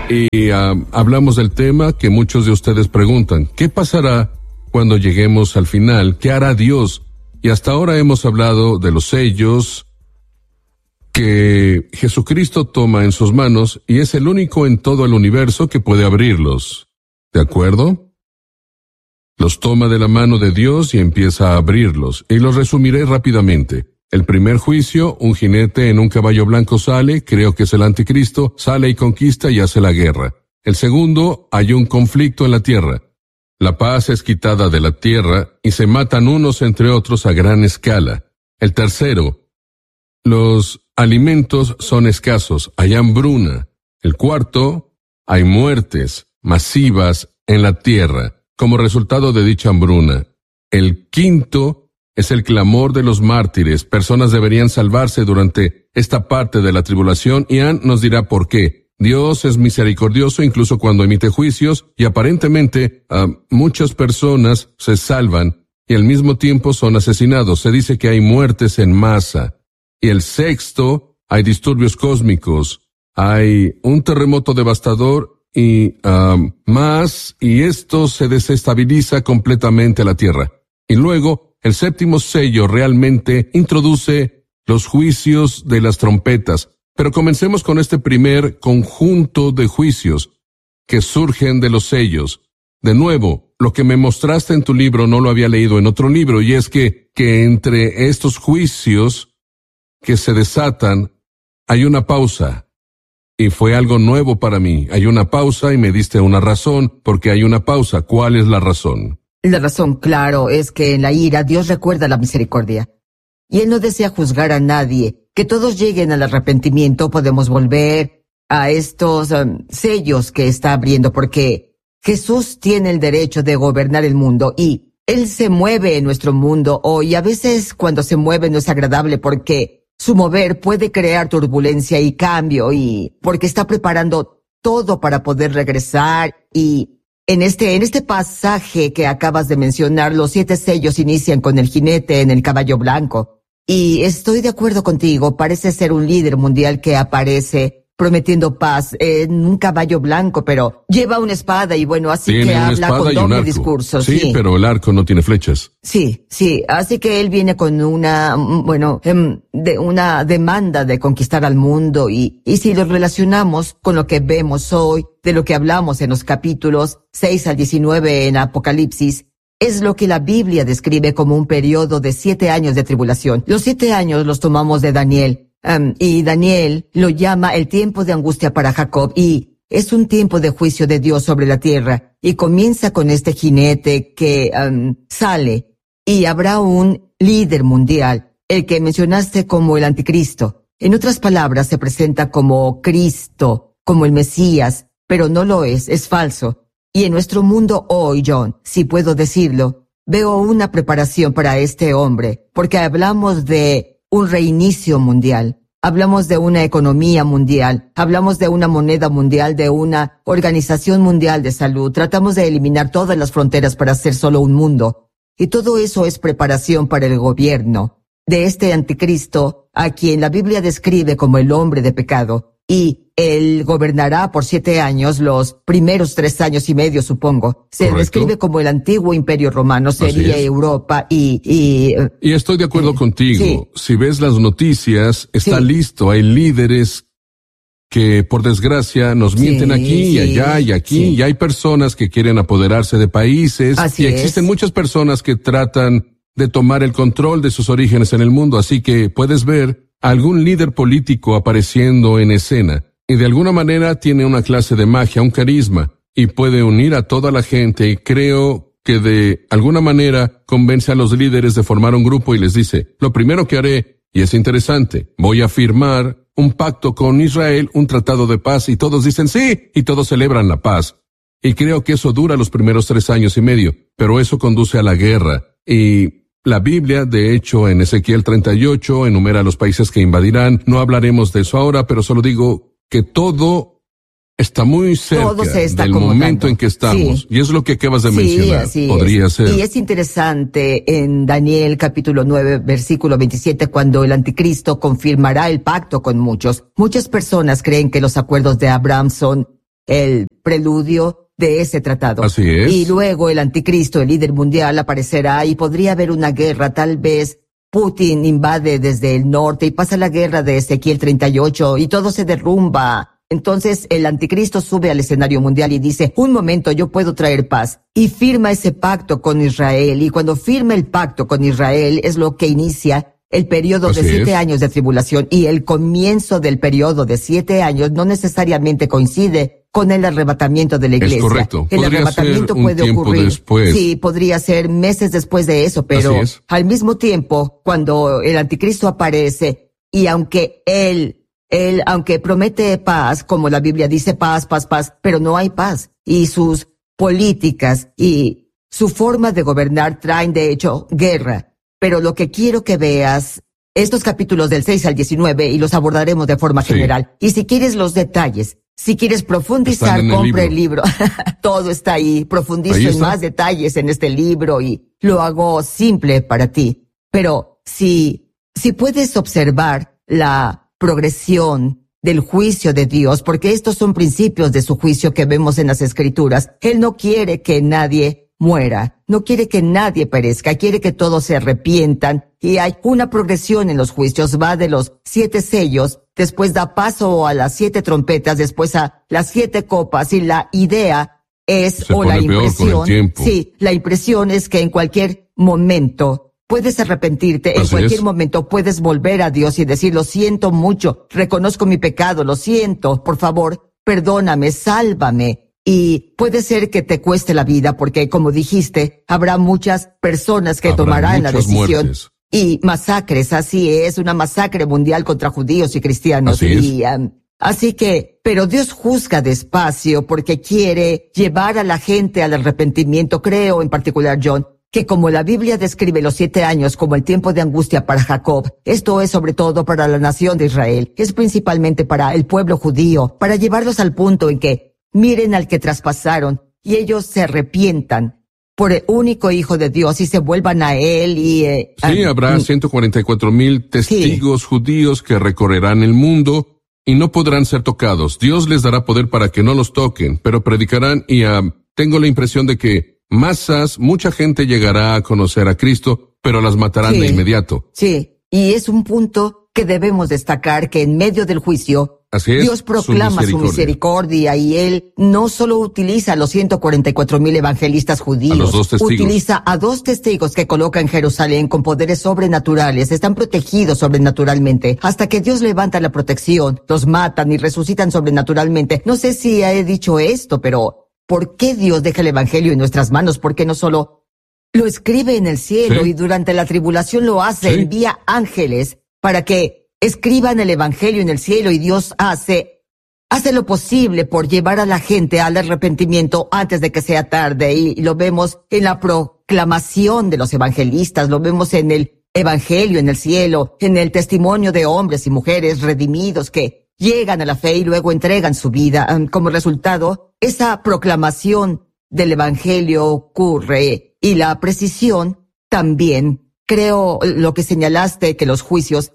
Y hablamos del tema que muchos de ustedes preguntan: ¿qué pasará cuando lleguemos al final? ¿Qué hará Dios? Y hasta ahora hemos hablado de los sellos que Jesucristo toma en sus manos y es el único en todo el universo que puede abrirlos. ¿De acuerdo? Los toma de la mano de Dios y empieza a abrirlos, y los resumiré rápidamente. El primer juicio: un jinete en un caballo blanco sale, creo que es el anticristo, sale y conquista y hace la guerra. El segundo: hay un conflicto en la tierra. La paz es quitada de la tierra y se matan unos entre otros a gran escala. El tercero: los alimentos son escasos, hay hambruna. El cuarto: hay muertes masivas en la tierra como resultado de dicha hambruna. El quinto es el clamor de los mártires. Personas deberían salvarse durante esta parte de la tribulación, y Ann nos dirá por qué. Dios es misericordioso incluso cuando emite juicios, y aparentemente muchas personas se salvan y al mismo tiempo son asesinados. Se dice que hay muertes en masa. Y el sexto: hay disturbios cósmicos, hay un terremoto devastador y esto se desestabiliza completamente la tierra. Y luego, el séptimo sello realmente introduce los juicios de las trompetas. Pero comencemos con este primer conjunto de juicios que surgen de los sellos. De nuevo, lo que me mostraste en tu libro no lo había leído en otro libro, y es que entre estos juicios que se desatan hay una pausa. Y fue algo nuevo para mí. Hay una pausa y me diste una razón porque hay una pausa. ¿Cuál es la razón? La razón, claro, es que en la ira Dios recuerda la misericordia. Y Él no desea juzgar a nadie. Que todos lleguen al arrepentimiento. Podemos volver a estos sellos que está abriendo, porque Jesús tiene el derecho de gobernar el mundo y Él se mueve en nuestro mundo hoy. A veces cuando se mueve no es agradable porque su mover puede crear turbulencia y cambio, y porque está preparando todo para poder regresar. Y en este pasaje que acabas de mencionar, los 7 sellos inician con el jinete en el caballo blanco. Y estoy de acuerdo contigo, parece ser un líder mundial que aparece prometiendo paz en un caballo blanco, pero lleva una espada y bueno, así tiene que habla con doble discurso. Sí, pero el arco no tiene flechas. Sí, así que él viene con una demanda de conquistar al mundo, y si lo relacionamos con lo que vemos hoy, de lo que hablamos en los capítulos 6 al 19 en Apocalipsis, es lo que la Biblia describe como un periodo de 7 años de tribulación. Los 7 años los tomamos de Daniel. Y Daniel lo llama el tiempo de angustia para Jacob, y es un tiempo de juicio de Dios sobre la tierra. Y comienza con este jinete que sale, y habrá un líder mundial, el que mencionaste como el anticristo. En otras palabras, se presenta como Cristo, como el Mesías, pero no lo es falso. Y en nuestro mundo hoy, John, si puedo decirlo, veo una preparación para este hombre, porque hablamos de un reinicio mundial. Hablamos de una economía mundial, hablamos de una moneda mundial, de una organización mundial de salud. Tratamos de eliminar todas las fronteras para hacer solo un mundo. Y todo eso es preparación para el gobierno de este anticristo, a quien la Biblia describe como el hombre de pecado. Y él gobernará por 7 años, los primeros 3 años y medio, supongo. Se describe como el antiguo imperio romano, sería Europa y estoy de acuerdo contigo. Sí. Si ves las noticias, está listo. Hay líderes que, por desgracia, nos mienten aquí y allá y aquí. Y hay personas que quieren apoderarse de países. Así y existen muchas personas que tratan de tomar el control de sus orígenes en el mundo. Así que puedes ver algún líder político apareciendo en escena, y de alguna manera tiene una clase de magia, un carisma, y puede unir a toda la gente, y creo que de alguna manera convence a los líderes de formar un grupo y les dice: lo primero que haré, y es interesante, voy a firmar un pacto con Israel, un tratado de paz, y todos dicen sí, y todos celebran la paz. Y creo que eso dura los primeros 3 años y medio, pero eso conduce a la guerra, y la Biblia, de hecho, en Ezequiel 38, enumera los países que invadirán. No hablaremos de eso ahora, pero solo digo que todo está muy cerca del momento en que estamos. Sí. Y es lo que acabas de mencionar. Podría ser. Y es interesante en Daniel capítulo 9, versículo 27, cuando el anticristo confirmará el pacto con muchos. Muchas personas creen que los acuerdos de Abraham son el preludio de ese tratado. Así es. Y luego el anticristo, el líder mundial, aparecerá y podría haber una guerra. Tal vez Putin invade desde el norte y pasa la guerra de Ezequiel 38 y todo se derrumba. Entonces el anticristo sube al escenario mundial y dice, un momento, yo puedo traer paz. Y firma ese pacto con Israel. Y cuando firma el pacto con Israel es lo que inicia el periodo de 7 años de tribulación. Y el comienzo del periodo de 7 años no necesariamente coincide con el arrebatamiento de la iglesia. Es correcto. El arrebatamiento puede ocurrir después. Sí, podría ser meses después de eso, pero al mismo tiempo, cuando el anticristo aparece y aunque él aunque promete paz, como la Biblia dice paz, pero no hay paz. Y sus políticas y su forma de gobernar traen, de hecho, guerra. Pero lo que quiero que veas, estos capítulos del 6 al 19, y los abordaremos de forma general. Y si quieres los detalles, si quieres profundizar, compra el libro. Todo está ahí. Profundizo en más detalles en este libro y lo hago simple para ti. Pero si puedes observar la progresión del juicio de Dios, porque estos son principios de su juicio que vemos en las Escrituras. Él no quiere que nadie muera, no quiere que nadie perezca, quiere que todos se arrepientan, y hay una progresión en los juicios. Va de los 7 sellos, después da paso a las 7 trompetas, después a las 7 copas, y la idea es, o la impresión, la impresión es que en cualquier momento puedes arrepentirte, en cualquier momento puedes volver a Dios y decir, lo siento mucho, reconozco mi pecado, lo siento, por favor, perdóname, sálvame. Y puede ser que te cueste la vida porque, como dijiste, habrá muchas personas que tomarán la decisión. Muertes. Y masacres, así es, una masacre mundial contra judíos y cristianos. Así que, pero Dios juzga despacio porque quiere llevar a la gente al arrepentimiento. Creo, en particular, John, que como la Biblia describe los 7 años como el tiempo de angustia para Jacob, esto es sobre todo para la nación de Israel, es principalmente para el pueblo judío, para llevarlos al punto en que miren al que traspasaron y ellos se arrepientan por el único Hijo de Dios y se vuelvan a Él y... habrá 144,000 testigos judíos que recorrerán el mundo y no podrán ser tocados. Dios les dará poder para que no los toquen, pero predicarán y tengo la impresión de que mucha gente llegará a conocer a Cristo, pero las matarán de inmediato. Sí, y es un punto que debemos destacar, que en medio del juicio, Dios proclama su misericordia y Él no solo utiliza a los 144,000 evangelistas judíos, a los 2 testigos. Utiliza a 2 testigos que coloca en Jerusalén con poderes sobrenaturales, están protegidos sobrenaturalmente, hasta que Dios levanta la protección, los matan y resucitan sobrenaturalmente. No sé si he dicho esto, pero ¿por qué Dios deja el evangelio en nuestras manos? ¿Por qué no solo lo escribe en el cielo y durante la tribulación lo hace? Envía ángeles para que escriban el evangelio en el cielo y Dios hace lo posible por llevar a la gente al arrepentimiento antes de que sea tarde. Y lo vemos en la proclamación de los evangelistas, lo vemos en el evangelio en el cielo, en el testimonio de hombres y mujeres redimidos que llegan a la fe y luego entregan su vida. Como resultado, esa proclamación del evangelio ocurre y la precisión también. Creo lo que señalaste, que los juicios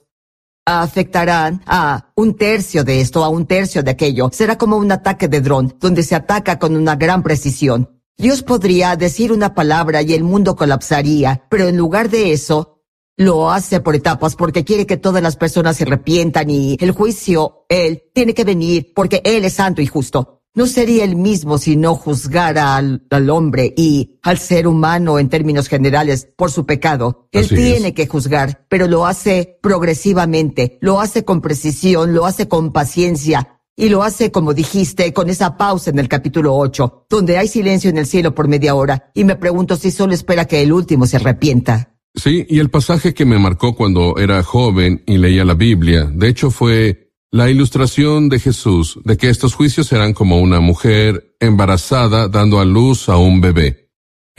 afectarán a 1/3 de esto, a 1/3 de aquello. Será como un ataque de dron, donde se ataca con una gran precisión. Dios podría decir una palabra y el mundo colapsaría, pero en lugar de eso, lo hace por etapas porque quiere que todas las personas se arrepientan y el juicio, Él tiene que venir porque Él es santo y justo. No sería el mismo si no juzgara al hombre y al ser humano en términos generales por su pecado. Él tiene que juzgar, pero lo hace progresivamente, lo hace con precisión, lo hace con paciencia y lo hace, como dijiste, con esa pausa en el capítulo 8, donde hay silencio en el cielo por media hora y me pregunto si solo espera que el último se arrepienta. Sí, y el pasaje que me marcó cuando era joven y leía la Biblia, de hecho fue la ilustración de Jesús de que estos juicios serán como una mujer embarazada dando a luz a un bebé.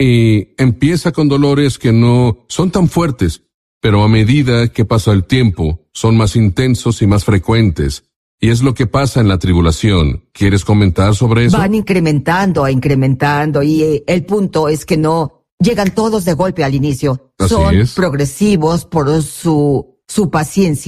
Y empieza con dolores que no son tan fuertes, pero a medida que pasa el tiempo, son más intensos y más frecuentes. Y es lo que pasa en la tribulación. ¿Quieres comentar sobre eso? Van incrementando y el punto es que no llegan todos de golpe al inicio. Son progresivos por su paciencia.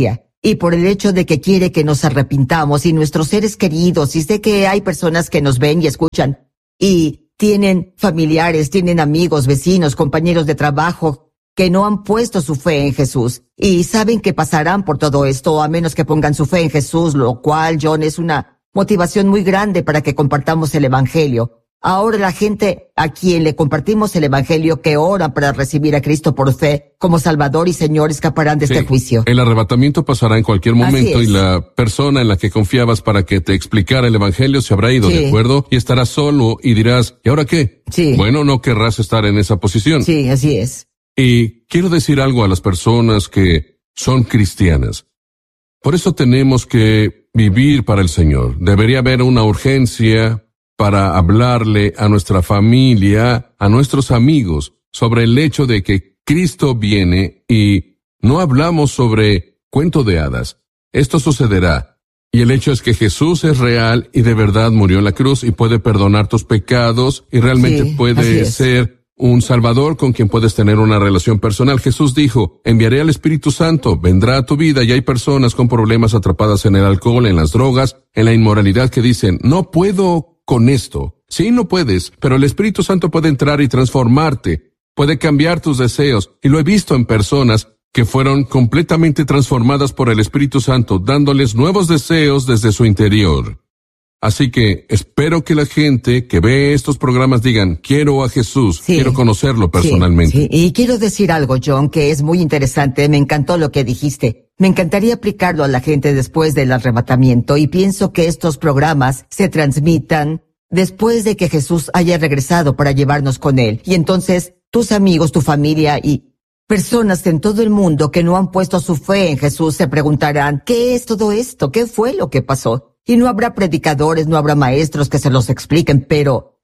y por el hecho de que quiere que nos arrepintamos y nuestros seres queridos, y sé que hay personas que nos ven y escuchan, y tienen familiares, tienen amigos, vecinos, compañeros de trabajo, que no han puesto su fe en Jesús, y saben que pasarán por todo esto, a menos que pongan su fe en Jesús, lo cual, John, es una motivación muy grande para que compartamos el Evangelio. Ahora la gente a quien le compartimos el Evangelio, que ora para recibir a Cristo por fe como Salvador y Señor, escaparán de este juicio. El arrebatamiento pasará en cualquier momento y la persona en la que confiabas para que te explicara el Evangelio se habrá ido, ¿de acuerdo? Y estarás solo y dirás, ¿y ahora qué? Sí. Bueno, no querrás estar en esa posición. Sí, así es. Y quiero decir algo a las personas que son cristianas. Por eso tenemos que vivir para el Señor. Debería haber una urgencia para hablarle a nuestra familia, a nuestros amigos, sobre el hecho de que Cristo viene y no hablamos sobre cuento de hadas. Esto sucederá. Y el hecho es que Jesús es real y de verdad murió en la cruz y puede perdonar tus pecados y realmente puede ser un Salvador con quien puedes tener una relación personal. Jesús dijo, enviaré al Espíritu Santo, vendrá a tu vida, y hay personas con problemas atrapadas en el alcohol, en las drogas, en la inmoralidad que dicen, no puedo con esto. Sí, no puedes, pero el Espíritu Santo puede entrar y transformarte, puede cambiar tus deseos, y lo he visto en personas que fueron completamente transformadas por el Espíritu Santo, dándoles nuevos deseos desde su interior. Así que espero que la gente que ve estos programas digan, quiero a Jesús, quiero conocerlo personalmente. Sí. Y quiero decir algo, John, que es muy interesante, me encantó lo que dijiste. Me encantaría aplicarlo a la gente después del arrebatamiento, y pienso que estos programas se transmitan después de que Jesús haya regresado para llevarnos con él. Y entonces, tus amigos, tu familia y personas en todo el mundo que no han puesto su fe en Jesús se preguntarán, ¿qué es todo esto? ¿Qué fue lo que pasó? Y no habrá predicadores, no habrá maestros que se los expliquen, pero,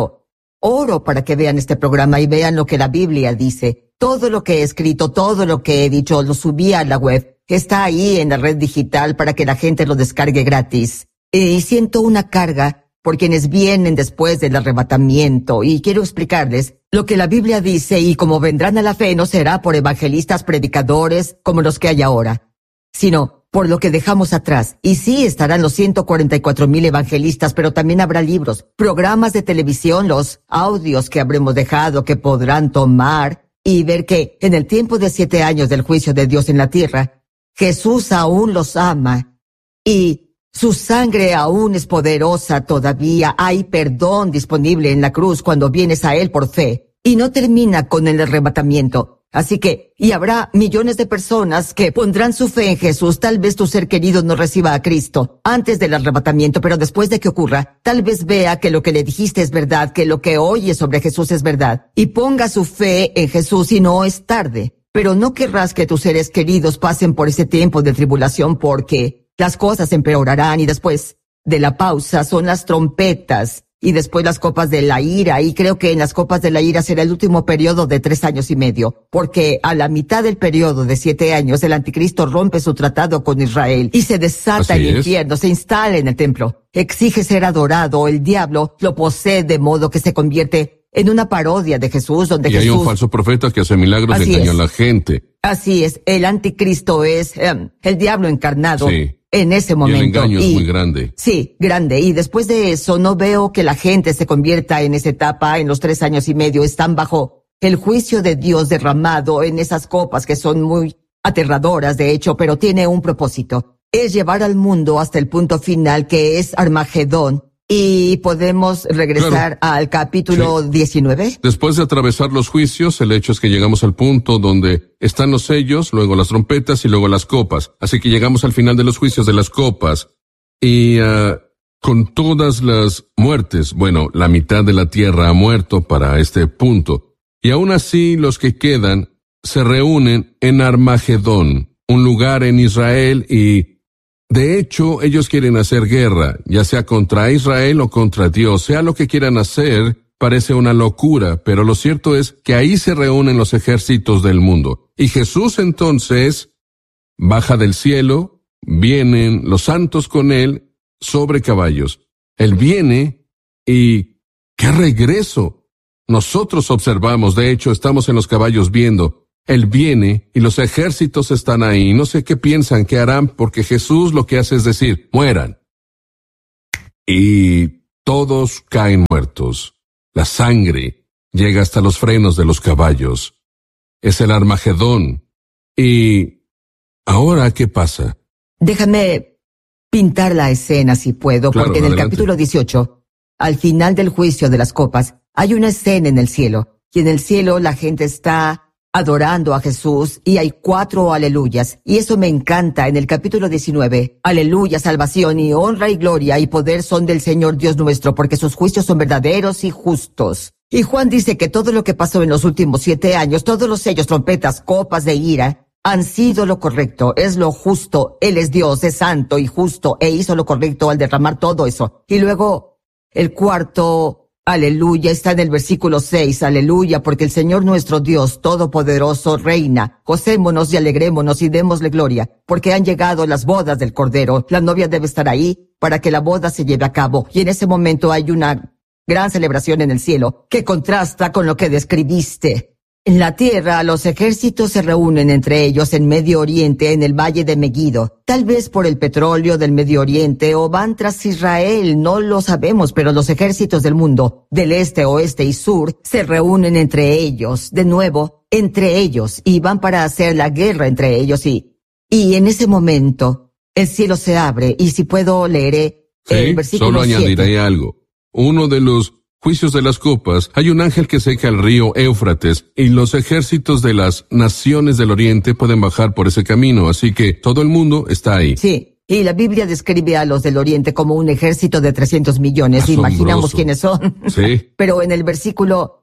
oro para que vean este programa y vean lo que la Biblia dice. Todo lo que he escrito, todo lo que he dicho, lo subí a la web. Está ahí en la red digital para que la gente lo descargue gratis. Y siento una carga por quienes vienen después del arrebatamiento, y quiero explicarles lo que la Biblia dice, y como vendrán a la fe no será por evangelistas, predicadores como los que hay ahora, sino por lo que dejamos atrás. Y sí, estarán los 144,000 evangelistas, pero también habrá libros, programas de televisión, los audios que habremos dejado que podrán tomar y ver que en el tiempo de 7 años del juicio de Dios en la tierra, Jesús aún los ama y su sangre aún es poderosa todavía. Hay perdón disponible en la cruz cuando vienes a Él por fe. Y no termina con el arrebatamiento. Así que, y habrá millones de personas que pondrán su fe en Jesús. Tal vez tu ser querido no reciba a Cristo antes del arrebatamiento, pero después de que ocurra, tal vez vea que lo que le dijiste es verdad, que lo que oye sobre Jesús es verdad, y ponga su fe en Jesús, y no es tarde. Pero no querrás que tus seres queridos pasen por ese tiempo de tribulación, porque las cosas empeorarán, y después de la pausa son las trompetas, y después las copas de la ira, y creo que en las copas de la ira será el último periodo de 3 años y medio, porque a la mitad del periodo de 7 años el anticristo rompe su tratado con Israel y se desata el infierno, se instala en el templo, exige ser adorado, el diablo lo posee de modo que se convierte en una parodia de Jesús, donde Jesús... Y hay un falso profeta que hace milagros y engaña a la gente. Así es, el anticristo es el diablo encarnado. Sí. En ese momento. Y el engaño es muy grande. Sí, grande. Y después de eso, no veo que la gente se convierta en esa etapa en los 3 años y medio. Están bajo el juicio de Dios derramado en esas copas que son muy aterradoras, de hecho, pero tiene un propósito. Es llevar al mundo hasta el punto final, que es Armagedón. Y podemos regresar al capítulo 19. Después de atravesar los juicios, el hecho es que llegamos al punto donde están los sellos, luego las trompetas y luego las copas. Así que llegamos al final de los juicios de las copas. Y con todas las muertes, bueno, la mitad de la tierra ha muerto para este punto. Y aún así los que quedan se reúnen en Armagedón, un lugar en Israel, y de hecho, ellos quieren hacer guerra, ya sea contra Israel o contra Dios. Sea lo que quieran hacer, parece una locura, pero lo cierto es que ahí se reúnen los ejércitos del mundo. Y Jesús entonces baja del cielo, vienen los santos con él sobre caballos. Él viene y ¡qué regreso! Nosotros observamos, de hecho, estamos en los caballos viendo Él viene y los ejércitos están ahí. No sé qué piensan que harán, porque Jesús lo que hace es decir, mueran. Y todos caen muertos. La sangre llega hasta los frenos de los caballos. Es el Armagedón. ¿Y ahora qué pasa? Déjame pintar la escena si puedo, Claro, porque en el adelante. capítulo 18, al final del juicio de las copas, hay una escena en el cielo. Y en el cielo la gente está adorando a Jesús y hay 4 aleluyas. Y eso me encanta en el capítulo 19. Aleluya, salvación y honra y gloria y poder son del Señor Dios nuestro, porque sus juicios son verdaderos y justos. Y Juan dice que todo lo que pasó en los últimos 7 años, todos los sellos, trompetas, copas de ira, han sido lo correcto, es lo justo. Él es Dios, es santo y justo, e hizo lo correcto al derramar todo eso. Y luego, el cuarto aleluya está en el versículo 6, aleluya, porque el Señor nuestro Dios Todopoderoso reina. Gocémonos y alegrémonos y démosle gloria, porque han llegado las bodas del Cordero. La novia debe estar ahí para que la boda se lleve a cabo. Y en ese momento hay una gran celebración en el cielo que contrasta con lo que describiste. En la tierra, los ejércitos se reúnen entre ellos en Medio Oriente, en el valle de Megiddo, tal vez por el petróleo del Medio Oriente o van tras Israel, no lo sabemos, pero los ejércitos del mundo, del este, oeste y sur, se reúnen entre ellos, de nuevo, entre ellos, y van para hacer la guerra entre ellos y en ese momento, el cielo se abre, y si puedo leeré el Sí, versículo solo 7. añadiré algo. Uno de los juicios de las copas, hay un ángel que seca el río Éufrates, y los ejércitos de las naciones del oriente pueden bajar por ese camino, así que todo el mundo está ahí. Sí, y la Biblia describe a los del Oriente como un ejército de 300 millones. Asombroso. Imaginamos quiénes son. Sí. Pero en el versículo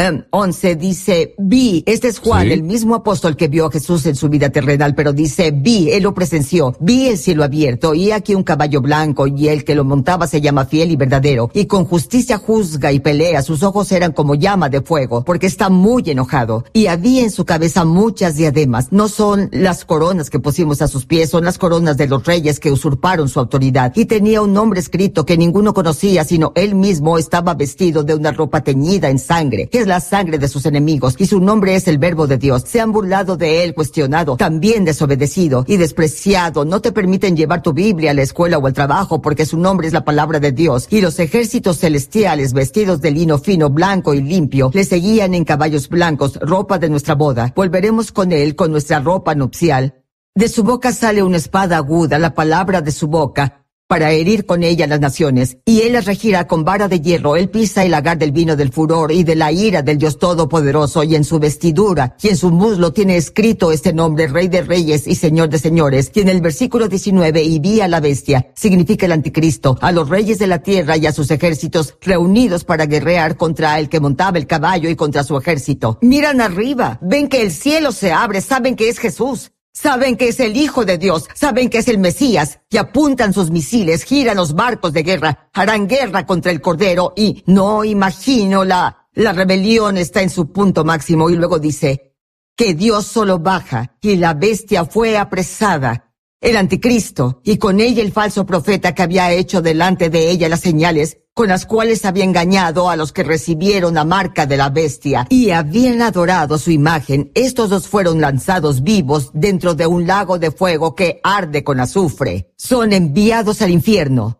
11 dice, vi, este es Juan, Sí. el mismo apóstol que vio a Jesús en su vida terrenal, pero dice, vi, él lo presenció, vi el cielo abierto, y aquí un caballo blanco, y el que lo montaba se llama Fiel y Verdadero, y con justicia juzga y pelea, sus ojos eran como llama de fuego, porque está muy enojado, y había en su cabeza muchas diademas, no son las coronas que pusimos a sus pies, son las coronas de los reyes que usurparon su autoridad, y tenía un nombre escrito que ninguno conocía, sino él mismo estaba vestido de una ropa teñida en sangre, que es la sangre de sus enemigos, y su nombre es el Verbo de Dios. Se han burlado de él, cuestionado, también desobedecido y despreciado. No te permiten llevar tu Biblia a la escuela o al trabajo, porque su nombre es la palabra de Dios. Y los ejércitos celestiales, vestidos de lino fino, blanco y limpio, le seguían en caballos blancos, ropa de nuestra boda. Volveremos con él con nuestra ropa nupcial. De su boca sale una espada aguda, la palabra de su boca, para herir con ella las naciones, y él las regirá con vara de hierro. Él pisa el lagar del vino del furor y de la ira del Dios Todopoderoso, y en su vestidura y en su muslo tiene escrito este nombre, Rey de Reyes y Señor de Señores. Y en el versículo 19, y vi a la bestia, significa el anticristo, a los reyes de la tierra y a sus ejércitos reunidos para guerrear contra el que montaba el caballo y contra su ejército. Miran arriba, ven que el cielo se abre, saben que es Jesús. Saben que es el Hijo de Dios, saben que es el Mesías, y apuntan sus misiles, giran los barcos de guerra, harán guerra contra el Cordero, y no imagino la rebelión está en su punto máximo. Y luego dice que Dios solo baja, y la bestia fue apresada, el anticristo, y con ella el falso profeta que había hecho delante de ella las señales, con las cuales había engañado a los que recibieron la marca de la bestia y habían adorado su imagen. Estos dos fueron lanzados vivos dentro de un lago de fuego que arde con azufre. Son enviados al infierno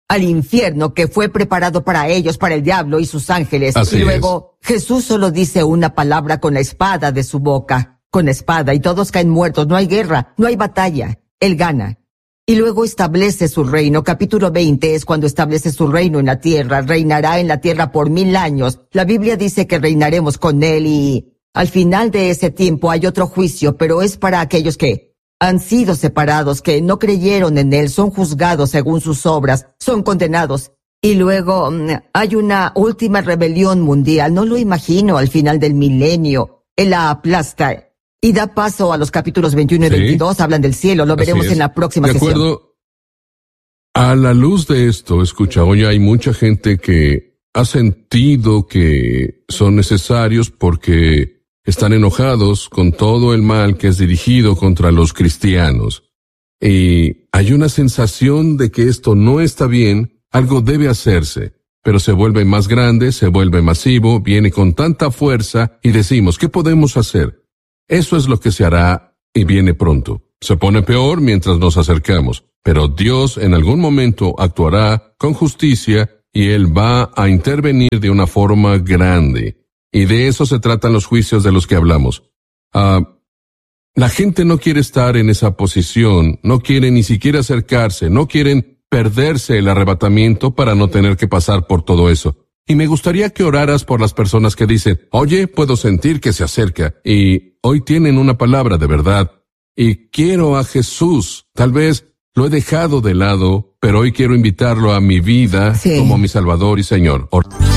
que fue preparado para ellos, para el diablo y sus ángeles. Así y luego Jesús solo dice una palabra con la espada de su boca, con la espada, y todos caen muertos. No hay guerra, no hay batalla. Él gana. Y luego establece su reino. Capítulo 20 es cuando establece su reino en la tierra. Reinará en la tierra por 1000 años. La Biblia dice que reinaremos con él, y al final de ese tiempo hay otro juicio, pero es para aquellos que han sido separados, que no creyeron en él, son juzgados según sus obras, son condenados. Y luego hay una última rebelión mundial. No lo imagino al final del milenio. Él la aplasta. Y da paso a los capítulos 21 y 22, hablan del cielo, lo veremos en la próxima sesión. De acuerdo. A la luz de esto, escucha, hoy hay mucha gente que ha sentido que son necesarios porque están enojados con todo el mal que es dirigido contra los cristianos. Y hay una sensación de que esto no está bien, algo debe hacerse, pero se vuelve más grande, se vuelve masivo, viene con tanta fuerza y decimos, ¿qué podemos hacer? Eso es lo que se hará y viene pronto. Se pone peor mientras nos acercamos, pero Dios en algún momento actuará con justicia y Él va a intervenir de una forma grande. Y de eso se tratan los juicios de los que hablamos. La gente no quiere estar en esa posición, no quiere ni siquiera acercarse, no quieren perderse el arrebatamiento para no tener que pasar por todo eso. Y me gustaría que oraras por las personas que dicen, oye, puedo sentir que se acerca, y hoy tienen una palabra de verdad, y quiero a Jesús. Tal vez lo he dejado de lado, pero hoy quiero invitarlo a mi vida como mi Salvador y Señor.